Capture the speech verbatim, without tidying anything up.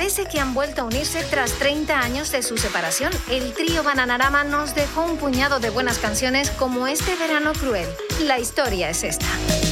Parece que han vuelto a unirse tras treinta años de su separación. El trío Bananarama nos dejó un puñado de buenas canciones como Este verano cruel. La historia es esta.